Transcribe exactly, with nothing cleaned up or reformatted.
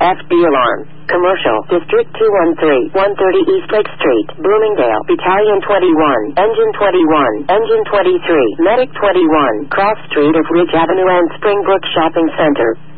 F B alarm. Commercial, District two one three, one thirty East Lake Street, Bloomingdale, Battalion twenty-one, Engine twenty-one, Engine twenty-three, Medic twenty-one, Cross Street of Ridge Avenue and Springbrook Shopping Center.